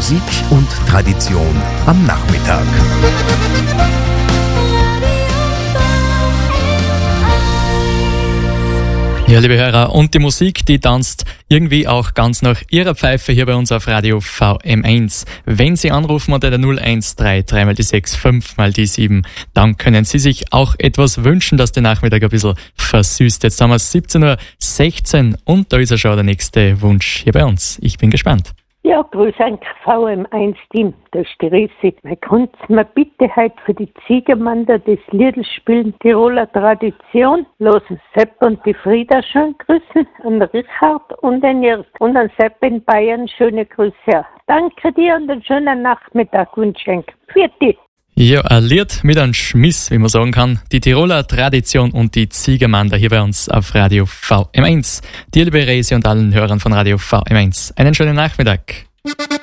Musik und Tradition am Nachmittag. Ja, liebe Hörer, und die Musik, die tanzt irgendwie auch ganz nach ihrer Pfeife hier bei uns auf Radio VM1. Wenn Sie anrufen unter der 013 mal die 6, 5 mal die 7, dann können Sie sich auch etwas wünschen, dass der Nachmittag ein bisschen versüßt. Jetzt haben wir 17:16 Uhr und da ist ja schon der nächste Wunsch hier bei uns. Ich bin gespannt. Ja, grüß ein VM1-Team, das ist die Resi. Könnt ihr mir bitte heute für die Ziegermander des Liedl spielen, Tiroler Tradition, losen Sepp und die Frieda schön grüßen, an Richard und den Jörg und an Sepp in Bayern schöne Grüße. Danke dir und einen schönen Nachmittag wünschen. Für dich. Ja, ein Lied mit einem Schmiss, wie man sagen kann. Die Tiroler Tradition und die Ziegermander hier bei uns auf Radio VM1. Die liebe Resi und allen Hörern von Radio VM1. Einen schönen Nachmittag.